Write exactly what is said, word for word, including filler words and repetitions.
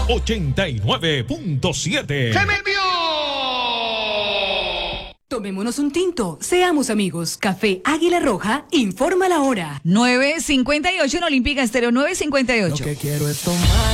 ochenta y nueve punto siete. ¡Se me envió! Tomémonos un tinto, seamos amigos. Café Águila Roja, informa la hora. nueve cincuenta y ocho en Olímpica Estéreo, nueve cincuenta y ocho. Lo que quiero es tomar